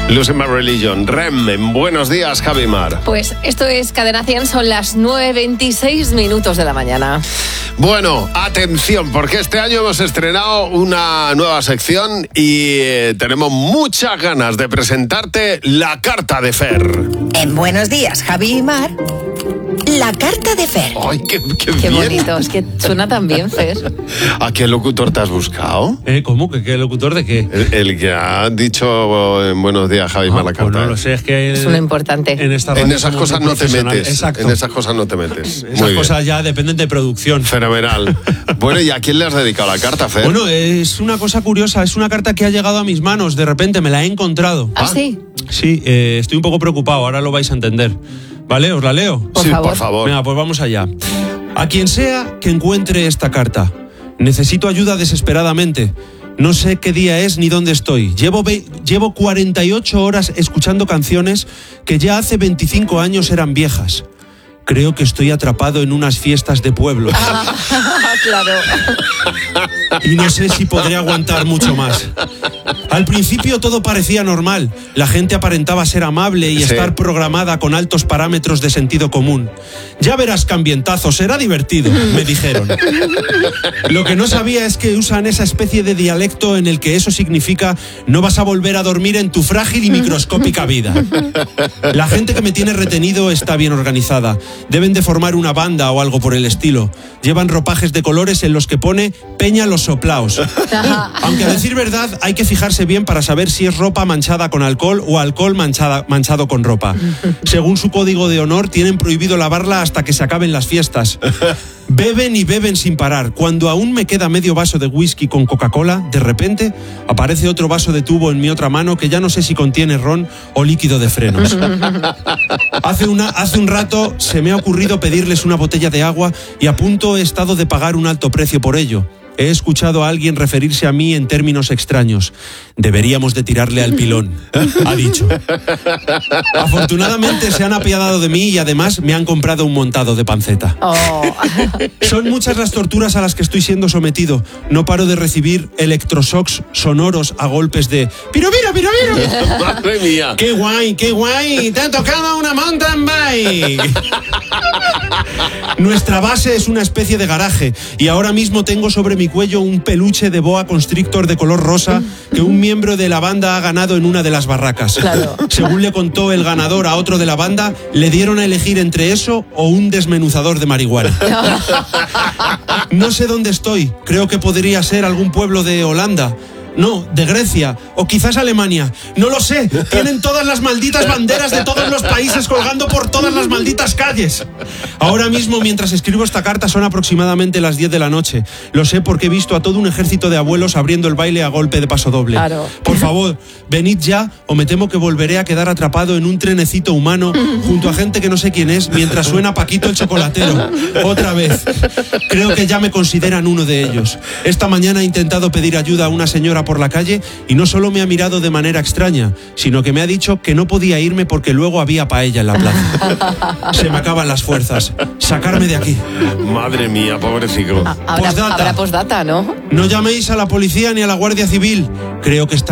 Losing My Religion, REM. Buenos días, Javi Mar. Pues esto es Cadena 100, son las 9:26 de la mañana. Bueno, atención, porque este año hemos estrenado una nueva sección y tenemos muchas ganas de presentarte la carta de Fer. En Buenos días, Javi y Mar, la carta de Fer. ¡Ay, qué Qué bien! bonito, es que suena tan bien, Fer. ¿A qué locutor te has buscado? ¿Cómo? ¿Qué locutor de qué? El que ha dicho en Buenos días, Javi Mar, la carta. Pues no lo sé, es que... Es una importante. En En esas cosas no te metes. Exacto. En esas cosas no te metes. Esas cosas ya dependen de producción. Fenomenal. Bueno, ¿y a quién le has dedicado la carta, Fer? Bueno, es una cosa curiosa, es una carta que ha llegado a mis manos, de repente me la he encontrado. ¿Ah, sí? Sí, estoy un poco preocupado, ahora lo vais a entender. ¿Vale? ¿Os la leo? Por Sí, favor. por favor. Venga, pues vamos allá. A quien sea que encuentre esta carta, necesito ayuda desesperadamente. No sé qué día es ni dónde estoy. Llevo 48 horas escuchando canciones que ya hace 25 años eran viejas. Creo que estoy atrapado en unas fiestas de pueblo. Claro. Y no sé si podré aguantar mucho más. Al principio todo parecía normal. La gente aparentaba ser amable y Sí. estar programada con altos parámetros de sentido común. Ya verás qué ambientazo, será divertido, me dijeron. Lo que no sabía es que usan esa especie de dialecto en el que eso significa no vas a volver a dormir en tu frágil y microscópica vida. La gente que me tiene retenido está bien organizada. Deben de formar una banda o algo por el estilo. Llevan ropajes de colores en los que pone Peña los Soplaos. Aunque a decir verdad hay que fijarse bien para saber si es ropa manchada con alcohol o alcohol manchado con ropa. Según su código de honor tienen prohibido lavarla hasta que se acaben las fiestas. Beben y beben sin parar. Cuando aún me queda medio vaso de whisky con Coca-Cola, de repente aparece otro vaso de tubo en mi otra mano que ya no sé si contiene ron o líquido de frenos. Hace un rato se me ha ocurrido pedirles una botella de agua y a punto he estado de pagar un alto precio por ello. He escuchado a alguien referirse a mí en términos extraños. Deberíamos de tirarle al pilón, ha dicho. Afortunadamente se han apiadado de mí y además me han comprado un montado de panceta. Oh. Son muchas las torturas a las que estoy siendo sometido. No paro de recibir electroshocks sonoros a golpes de ¡Piro, mira, mira, mira! ¡Madre mía! ¡Qué guay, qué guay! ¡Te ha tocado una mountain bike! Nuestra base es una especie de garaje y ahora mismo tengo sobre mi cuello un peluche de boa constrictor de color rosa que un miembro de la banda ha ganado en una de las barracas. Claro. Según le contó el ganador a otro de la banda, le dieron a elegir entre eso o un desmenuzador de marihuana. No sé dónde estoy. Creo que podría ser algún pueblo de Holanda. No, de Grecia, o quizás Alemania. No lo sé, tienen todas las malditas banderas de todos los países colgando por todas las malditas calles. Ahora mismo, mientras escribo esta carta, son aproximadamente las 10 de la noche. Lo sé porque he visto a todo un ejército de abuelos abriendo el baile a golpe de paso doble. Claro. Por favor, venid ya o me temo que volveré a quedar atrapado en un trenecito humano junto a gente que no sé quién es mientras suena Paquito el chocolatero. Otra vez. Creo que ya me consideran uno de ellos. Esta mañana he intentado pedir ayuda a una señora por la calle y no solo me ha mirado de manera extraña, sino que me ha dicho que no podía irme porque luego había paella en la plaza. Se me acaban las fuerzas. Sacarme de aquí. Madre mía, pobrecito. Habrá Postdata. postdata, ¿no? No llaméis a la policía ni a la Guardia Civil. Creo que está